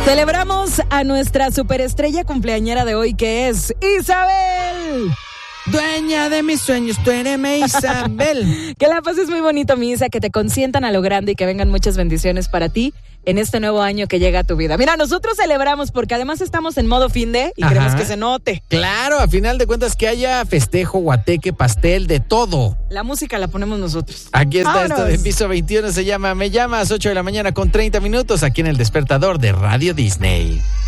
Celebramos a nuestra superestrella cumpleañera de hoy, que es Isabel. Dueña de mis sueños, tú eres mi Isabel. Que la pases muy bonito, mi Isa, que te consientan a lo grande y que vengan muchas bendiciones para ti en este nuevo año que llega a tu vida. Mira, nosotros celebramos porque además estamos en modo fin de y queremos que se note. Claro, a final de cuentas que haya festejo, guateque, pastel, de todo. La música la ponemos nosotros. Aquí está esto de Piso 21, se llama Me Llamas, 8 de la mañana con 30 minutos, aquí en El Despertador de Radio Disney.